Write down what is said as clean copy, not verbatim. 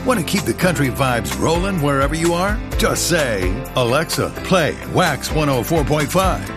Want to keep the country vibes rolling wherever you are? Just say, Alexa, play Wax 104.5.